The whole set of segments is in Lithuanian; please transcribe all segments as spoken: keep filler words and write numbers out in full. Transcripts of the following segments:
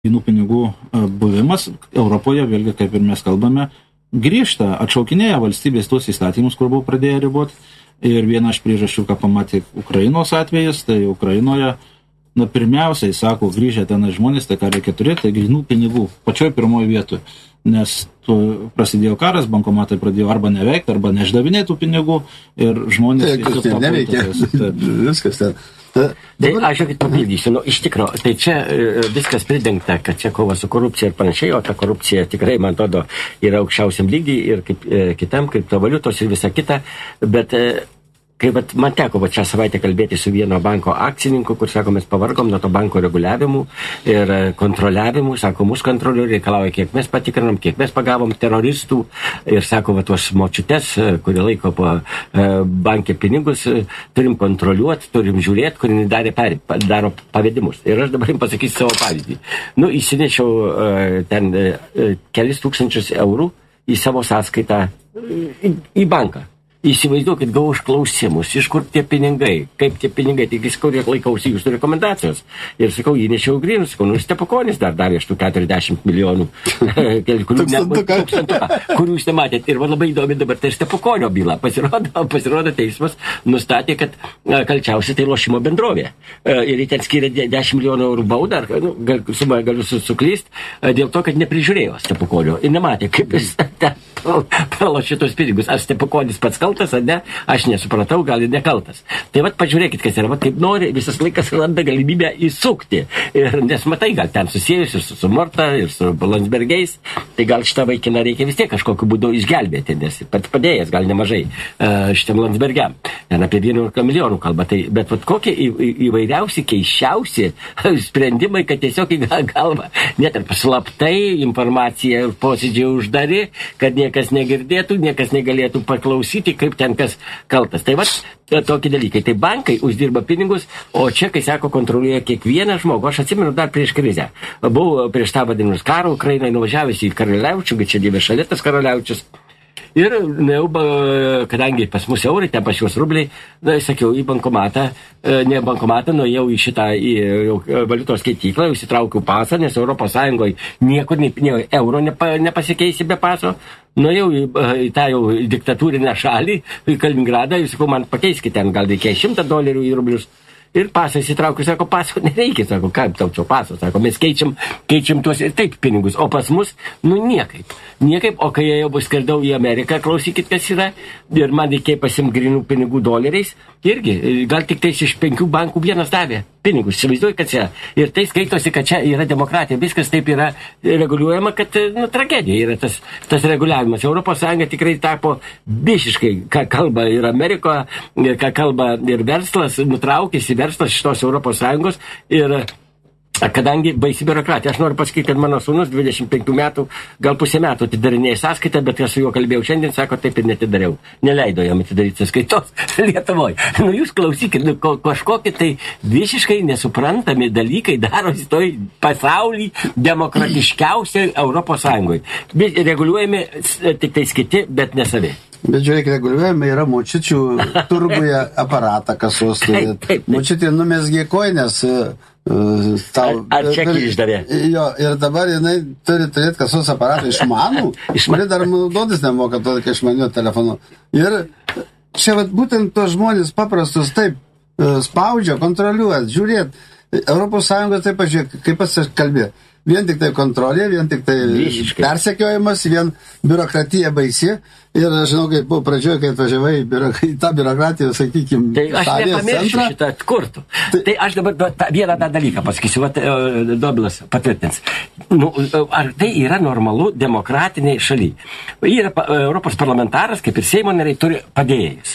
grynų pinigų buvimas Europoje, vėlgi, kaip ir mes kalbame, grįžta, atšaukinėja valstybės tuos įstatymus, kur buvo pradėję riboti. Ir viena iš priežasčių, ką pamatė Ukrainos atvejis, tai Ukrainoje, na, pirmiausiai, sako, grįžę ten žmonės, tai ką reikia turėti, tai grynų pinigų, pačioj pirmoje vietoje. Nes tu, prasidėjo karas, bankomatai pradėjo arba neveikti, arba neišdavinėtų pinigų ir žmonės... Tai, tai neveikia, viskas ten. Ta, tai aš žiūrėkit papildysiu, nu, iš tikro, tai čia viskas pridengta, kad čia kova su korupcija ir panašiai, o ta korupcija tikrai, man atrodo, yra aukščiausiam lygiai ir kaip e, kitam, kriptovaliutos ir visa kita, bet... E, Kai vat, man teko vat, šią savaitę kalbėti su vieno banko akcininku, kur, sako, mes pavargom nuo to banko reguliavimų ir kontroliavimų, sako, mūsų kontrolių reikalauja, kiek mes patikrinam, kiek mes pagavom teroristų ir, sako, va, tuos močiutes, kurie laiko po e, bankė pinigus, turim kontroliuoti, turim žiūrėti, kur darė per, daro pavedimus. Ir aš dabar jums pasakysiu savo pavyzdį. Nu, įsinešiau e, ten e, kelis tūkstančius eurų į savo sąskaitą į, į banką. Įsivaizduokit, gavau užklausimus, iš kur tie pinigai, kaip tie pinigai, tik iš kur laikausi jūsų rekomendacijos. Ir sakau, įnešiau grynus, sakau, nu, Stepukonis dar davė iš tų keturiasdešimt milijonų, kurių, ne, kurių jūs nematėt. Ir man labai įdomi dabar tai Stepukonio byla. Pasirodo, pasirodo teismas nustatė, kad kalčiausia tai lošimo bendrovė. Ir jį ten skiria dešimt milijonų eurų baudą, nu, gal, sumą galiu suklyst, dėl to, kad neprižiūrėjo Stepukonio. Ir nematė, kaip jis pralošė tos pinigus. Ar Stepukonis pats kaltas, ar ne? Aš nesupratau, gal ir nekaltas. Tai vat pažiūrėkit, kas yra, vat kaip nori, visas laikas randa galimybę įsukti. Ir nes matai, gal ten susijęs ir su, su Morta, ir su Landsbergiais, tai gal šitą vaikiną reikia vis tiek kažkokiu būdu išgelbėti, nes pats padėjęs gal nemažai uh, šitam Landsbergiam. Ten apie vienuolika milijonų kalba. Tai, bet vat kokie į, į, įvairiausi, keiščiausi sprendimai, kad tiesiog į galvą, net ir paslaptai informacija ir posėdžiai uždari, kad niekas negirdėtų, niekas negalėtų paklausyti, kaip ten kas kaltas. Tai vat tokie dalykai. Tai bankai uždirba pinigus, o čia, kai sako, kontroliuoja kiekvieną žmogų. Aš atsimenu dar prieš krizę. Buvau prieš tą vadinus karą Ukrainai nuvažiavęs į Karaliaučių, bet čia gyvė šalia tas Karaliaučius. Ir, na, kadangi pas mus eurai, ten pas juos rubliai, na, sakiau, į bankomatą, ne bankomatą, nuėjau į šitą į valiutos skaityklą, įsitraukiau pasą, nes Europos Sąjungoje niekur nei, nei euro nepa, nepasikeisi be paso. Nuėjau į, į tą jau diktatūrinę šalį, į Kaliningradą, ir sakau, man pakeiskite ten, gal reikia šimtą dolerių į rublius. Ir pasą įsitraukiu, sako, paso nereikia, sako, kaip tau čia paso, sako, mes keičiam, keičiam tuos ir taip pinigus, o pas mus, nu, niekaip, niekaip, o kai jau bus skridau į Ameriką, klausykit, kas yra, ir man reikėjo pasimti grynų pinigų doleriais, irgi, gal tik tais iš penkių bankų vienas davė pinigus, įsivaizduoju, kad čia, ir tai skaitosi, kad čia yra demokratija, viskas taip yra reguliuojama, kad, nu, tragedija yra tas, tas reguliavimas. Europos Sąjunga tikrai tapo visiškai, ką kalba ir Amerikoje, ką kalba ir verslas, nutraukėsi verslas šitos Europos Sąjungos ir kadangi baisi biurokratija. Aš noriu pasakyti, kad mano sūnus dvidešimt penkių metų, gal pusę metų atidarinėjo sąskaitą, bet aš su juo kalbėjau šiandien, sako, taip ir netidariau. Neleido jam atidaryti sąskaitos Lietuvoje. Nu, jūs klausykit, nu, kažkokie tai visiškai nesuprantami dalykai darosi toj pasaulį demokratiškiausiai Europos Sąjungoje. Reguliuojami tik tais kiti, bet ne savi. Bet žiūrėk, reguliuojame yra močiučių turguje aparatą kasos. Močiutė numesgė koinės. Uh, tau, ar, ar čekį išdavė? Jo, ir dabar jinai turi turėti kasos aparatą išmanų, kuri dar naudotis nemoka tokio išmaniu telefonu. Ir čia vat, būtent tos žmonės paprastus taip spaudžia, kontroliuoja, žiūrėt. Europos Sąjungos taip pažiūrėk, kaip pats kalbė. Vien tik tai kontrolė, vien tik tai persekiojimas, vien biurokratija baisi. Ir aš žinau, kaip buvo pradžioje, kai atvažiavai į tą biurokratiją, sakykime, tai aš nepamiršiu šitą atkurtų. Tai, tai aš dabar ta, vieną tą dalyką pasakysiu, vat, Dobilas patvirtins. Nu, ar tai yra normalu demokratiniai šaly? Yra Europos parlamentaras, kaip ir Seimo nariai, turi padėjėjus.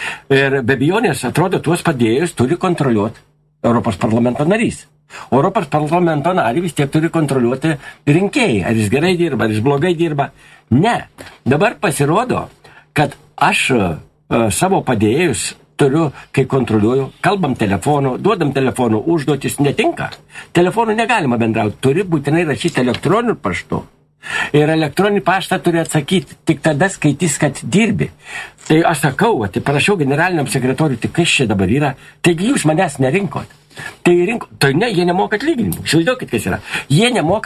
Ir be abejonės, atrodo, tuos padėjėjus turi kontroliuoti Europos parlamento narys. Europos parlamento narį vis tiek turi kontroliuoti rinkėjai. Ar jis gerai dirba, ar jis blogai dirba. Ne. Dabar pasirodo, kad aš uh, savo padėjėjus turiu, kai kontroliuoju, kalbam telefonu, duodam telefonu, užduotis netinka. Telefonu negalima bendrauti, turi būtinai rašyti elektroniniu paštu. Ir elektroninį paštą turi atsakyti, tik tada skaitys, kad dirbi. Tai aš sakau, tai parašiau generaliniam sekretoriui, tai kas čia dabar yra, taigi jūs manęs nerinkot. Tai, rink, tai ne, jie nemoka atlyginimų. Įsivaizduokit, kas yra. Jie nemoka